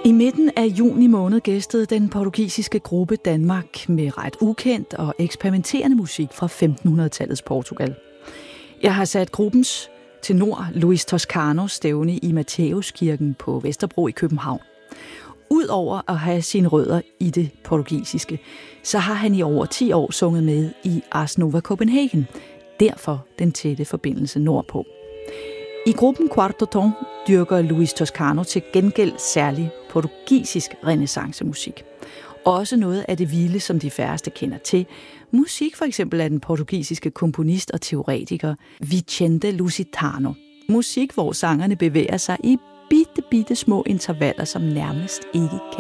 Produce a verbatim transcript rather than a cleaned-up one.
I midten af juni måned gæstede den portugisiske gruppe Danmark med ret ukendt og eksperimenterende musik fra femtenhundredetallets Portugal. Jeg har sat gruppens tenor Luis Toscano stævne i Matthæuskirken på Vesterbro i København. Udover at have sine rødder i det portugisiske, så har han i over ti år sunget med i Ars Nova Copenhagen. Derfor den tætte forbindelse nordpå. I gruppen Quarto Ton dyrker Luis Toscano til gengæld særlig portugisisk renæssancemusik. Også noget af det vilde, som de færreste kender til. Musik for eksempel af den portugisiske komponist og teoretiker Vicente Lusitano. Musik, hvor sangerne bevæger sig i bitte, bitte små intervaller, som nærmest ikke kan